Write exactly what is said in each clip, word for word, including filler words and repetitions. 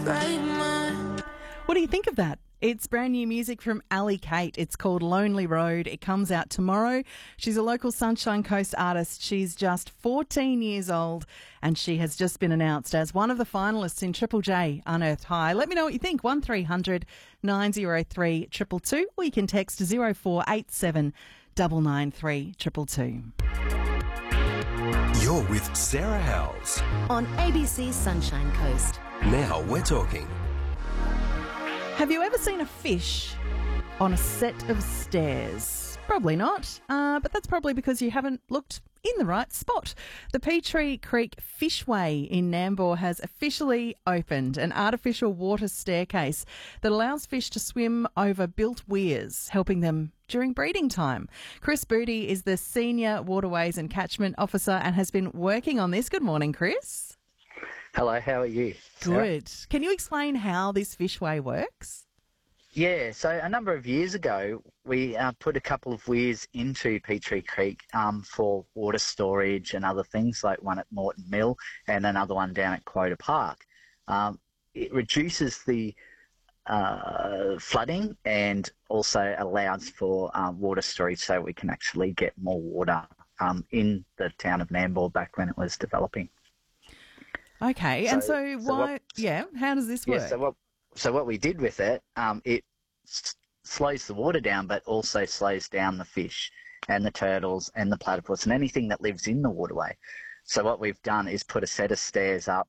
right mind. What do you think of that? It's brand new music from Ali Kate. It's called Lonely Road. It comes out tomorrow. She's a local Sunshine Coast artist. She's just fourteen years old and she has just been announced as one of the finalists in Triple J Unearthed High. Let me know what you think. one three hundred nine oh three two two two or you can text zero four eight seven nine nine three two two two. You're with Sarah Howells. On A B C Sunshine Coast. Now we're talking. Have you ever seen a fish on a set of stairs? Probably not, uh, but that's probably because you haven't looked in the right spot. The Petrie Creek Fishway in Nambour has officially opened an artificial water staircase that allows fish to swim over built weirs, helping them during breeding time. Chris Booty is the Senior Waterways and Catchment Officer and has been working on this. Good morning, Chris. Hello, how are you? Sarah? Good. Can you explain how this fishway works? Yeah, so a number of years ago, we uh, put a couple of weirs into Petrie Creek um, for water storage and other things, like one at Morton Mill and another one down at Quota Park. Um, it reduces the uh, flooding and also allows for um, water storage so we can actually get more water um, in the town of Nambour back when it was developing. Okay, So- and so so why, what- yeah, how does this Yeah, work? so what so what we did with it, um, it s- slows the water down, but also slows down the fish and the turtles and the platypus and anything that lives in the waterway. So what we've done is put a set of stairs up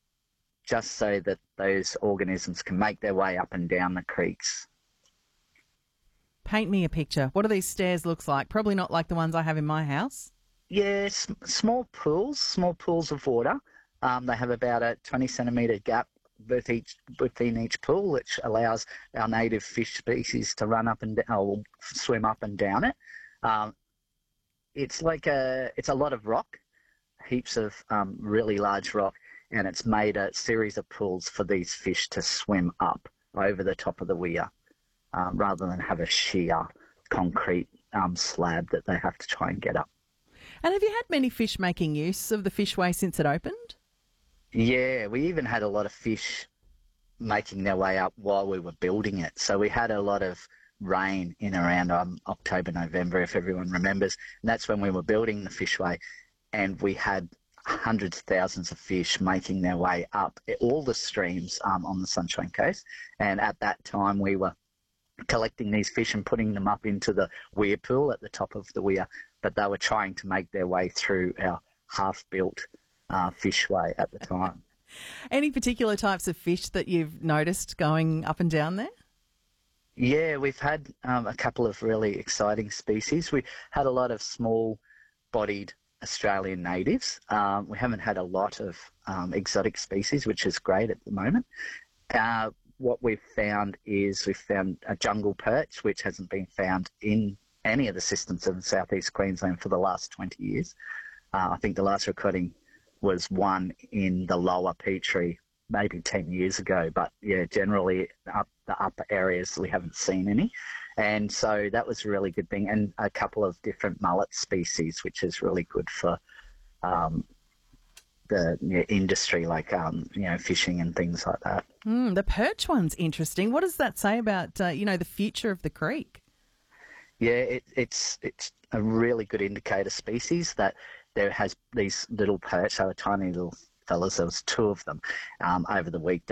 just so that those organisms can make their way up and down the creeks. Paint me a picture. What do these stairs look like? Probably not like the ones I have in my house. Yeah, s- small pools, small pools of water. Um, they have about a twenty centimetre gap with each, within each pool, which allows our native fish species to run up and down, or swim up and down it. Um, it's like a, it's a lot of rock, heaps of um, really large rock, and it's made a series of pools for these fish to swim up over the top of the weir, um, rather than have a sheer concrete um, slab that they have to try and get up. And have you had many fish making use of the fishway since it opened? Yeah, we even had a lot of fish making their way up while we were building it. So we had a lot of rain in around um, October, November, if everyone remembers. And that's when we were building the fishway. And we had hundreds of thousands of fish making their way up all the streams um, on the Sunshine Coast. And at that time, we were collecting these fish and putting them up into the weir pool at the top of the weir. But they were trying to make their way through our half-built Uh, fishway at the time. Any particular types of fish that you've noticed going up and down there? Yeah, we've had um, a couple of really exciting species. We had a lot of small-bodied Australian natives. Um, we haven't had a lot of um, exotic species, which is great at the moment. Uh, what we've found is we've found a jungle perch, which hasn't been found in any of the systems of southeast Queensland for the last twenty years. Uh, I think the last recording was one in the lower Petrie maybe ten years ago, but yeah, generally up the upper areas we haven't seen any. And so that was a really good thing. And a couple of different mullet species, which is really good for um, the you know, industry, like um, you know, fishing and things like that. Mm, the perch one's interesting. What does that say about, uh, you know, the future of the creek? Yeah, it, it's it's a really good indicator species that there has these little perch, so tiny little fellas, there was two of them um, over the week